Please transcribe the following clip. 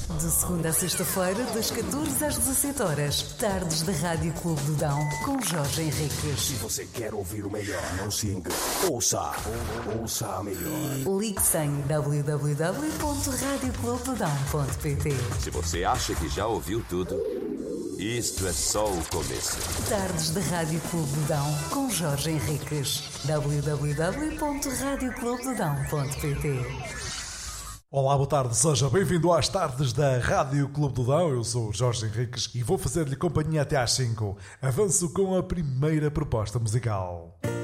De segunda a sexta-feira, das 14 às 17 horas, tardes da Rádio Clube do Dão, com Jorge Henriques. Se você quer ouvir o melhor, não se engane. Ouça a melhor. Ligue-se em www.radioclubedodão.pt. Se você acha que já ouviu tudo, isto é só o começo. Tardes da Rádio Clube do Dão, com Jorge Henriques. www.radioclubedodão.pt. Olá, boa tarde, seja bem-vindo às tardes da Rádio Clube do Dão. Eu sou o Jorge Henriques e vou fazer-lhe companhia até às 5. Avanço com a primeira proposta musical.